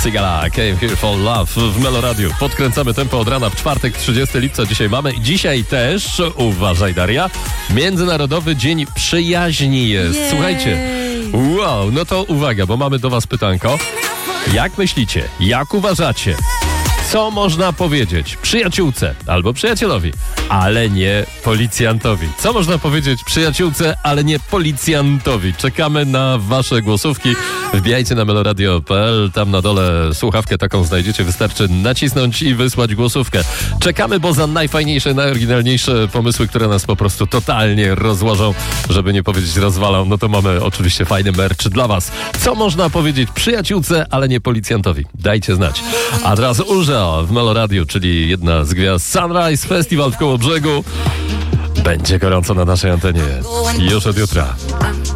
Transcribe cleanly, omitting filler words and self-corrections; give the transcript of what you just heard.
Sigala, Came Here for Love w Meloradiu. Podkręcamy tempo od rana w czwartek, 30 lipca dzisiaj mamy. I dzisiaj też, uważaj Daria, Międzynarodowy Dzień Przyjaźni jest. Jej. Słuchajcie, wow, no to uwaga, bo mamy do was pytanko. Jak myślicie, jak uważacie, co można powiedzieć przyjaciółce albo przyjacielowi, ale nie policjantowi? Co można powiedzieć przyjaciółce, ale nie policjantowi? Czekamy na wasze głosówki. Wbijajcie na meloradio.pl, tam na dole słuchawkę taką znajdziecie, wystarczy nacisnąć i wysłać głosówkę. Czekamy, bo za najfajniejsze, najoryginalniejsze pomysły, które nas po prostu totalnie rozłożą, żeby nie powiedzieć rozwalą, no to mamy oczywiście fajny merch dla was. Co można powiedzieć przyjaciółce, ale nie policjantowi? Dajcie znać. A teraz Urza w Meloradiu, czyli jedna z gwiazd Sunrise Festival w Kołobrzegu. Będzie gorąco na naszej antenie. Już od jutra.